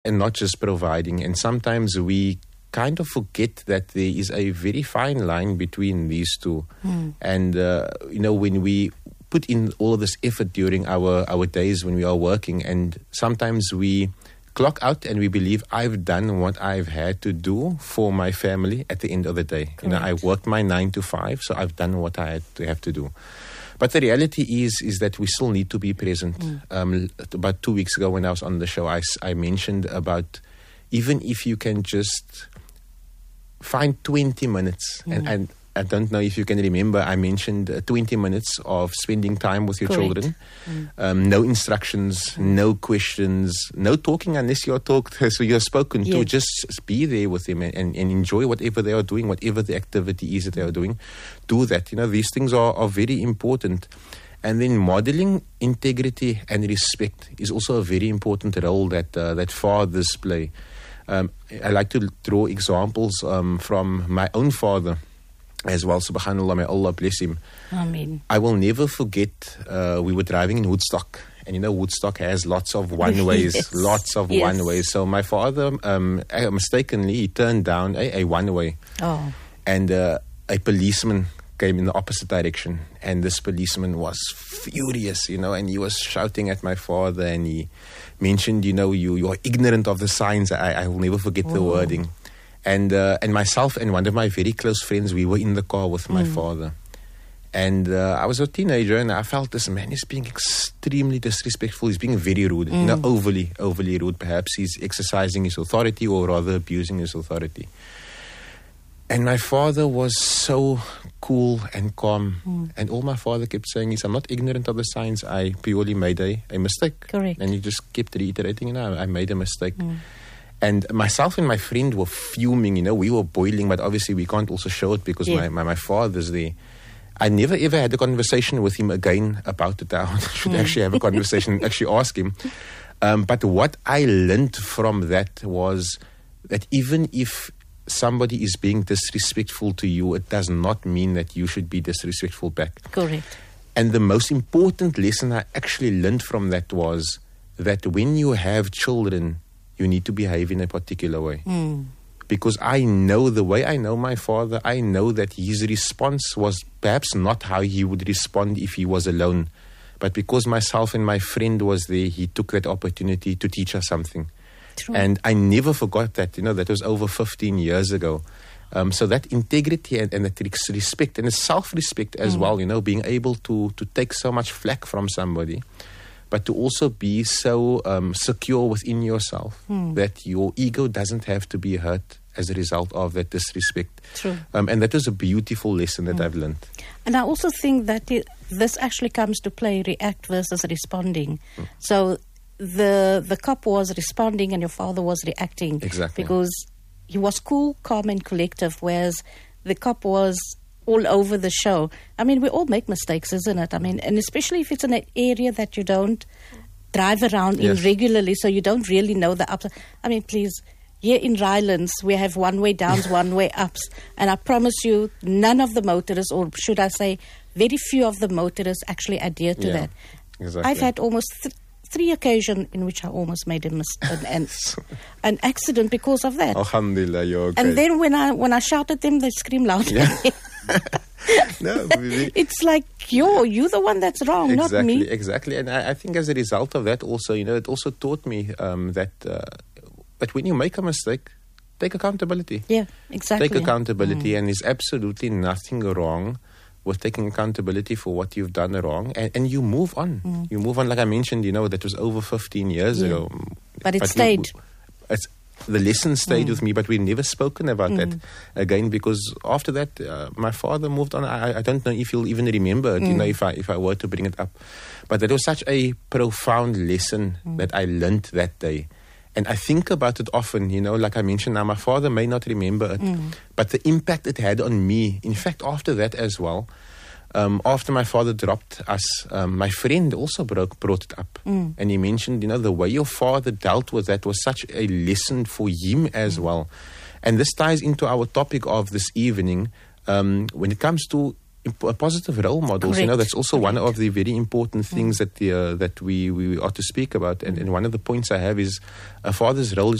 and not just providing. And sometimes we kind of forget that there is a very fine line between these two. And, when we put in all of this effort during our days when we are working, and sometimes we clock out and we believe I've done what I've had to do for my family at the end of the day. Correct. I worked my 9 to 5, so I've done what I have to do. But the reality is that we still need to be present. About 2 weeks ago when I was on the show, I mentioned about even if you can just find 20 minutes, and I don't know if you can remember, I mentioned 20 minutes of spending time with your children. No instructions, no questions, no talking unless you're spoken to. Just be there with them and enjoy whatever they are doing, whatever the activity is that they are doing. Do that. These things are very important. And then modeling integrity and respect is also a very important role that fathers play. I like to draw examples from my own father as well. Subhanallah, may Allah bless him. Amen. I will never forget, we were driving in Woodstock. And Woodstock has lots of one-ways, one-ways. So my father, mistakenly, he turned down a one-way. Oh. And a policeman came in the opposite direction. And this policeman was furious, and he was shouting at my father, and he mentioned, you are ignorant of the signs. I will never forget the wording. And myself and one of my very close friends, we were in the car with my father. And I was a teenager, and I felt this man is being extremely disrespectful. He's being very rude, overly rude. Perhaps he's exercising his authority, or rather abusing his authority. And my father was so cool and calm. And all my father kept saying is, I'm not ignorant of the signs. I purely made a mistake. Correct. And he just kept reiterating, I made a mistake. And myself and my friend were fuming, we were boiling, but obviously we can't also show it because my father's there. I never ever had a conversation with him again about it. I should actually have a conversation and actually ask him. But what I learned from that was that even if somebody is being disrespectful to you, it does not mean that you should be disrespectful back. Correct. And the most important lesson I actually learned from that was that when you have children, you need to behave in a particular way. Because I know the way I know my father, I know that his response was perhaps not how he would respond if he was alone. But because myself and my friend was there, he took that opportunity to teach us something. True. And I never forgot that, that was over 15 years ago. So that integrity and that respect and the self-respect as well, being able to take so much flack from somebody, but to also be so secure within yourself that your ego doesn't have to be hurt as a result of that disrespect. True. And that was a beautiful lesson that I've learned. And I also think that this actually comes to play, react versus responding. So the cop was responding and your father was reacting. Exactly. Because he was cool, calm and collective, whereas the cop was all over the show. I mean, we all make mistakes, isn't it? I mean, and especially if it's in an area that you don't drive around in regularly, so you don't really know the ups. I mean, please, here in Rylands, we have one-way downs, one-way ups. And I promise you, none of the motorists, or should I say, very few of the motorists actually adhere to that. Exactly. I've had almost 3 occasions in which I almost made an accident because of that. Alhamdulillah, you're okay. And then when I shout at them, they scream loudly. No, it's like you're the one that's wrong, not me. Exactly. And I think as a result of that also, it also taught me that when you make a mistake, take accountability. Yeah, exactly. Take accountability, and there's absolutely nothing wrong with taking accountability for what you've done wrong, and you move on. You move on, like I mentioned, that was over 15 years ago. But it stayed. The lesson stayed with me, but we've never spoken about that again, because after that, my father moved on. I don't know if he'll even remember it, if I were to bring it up. But that was such a profound lesson that I learned that day. And I think about it often, like I mentioned now, my father may not remember it, but the impact it had on me, in fact, after that as well, after my father dropped us, my friend also brought it up. And he mentioned, the way your father dealt with that was such a lesson for him as well. And this ties into our topic of this evening. When it comes to positive role models. Correct. That's also one Correct. of the very important things that we are to speak about. And one of the points I have is a father's role is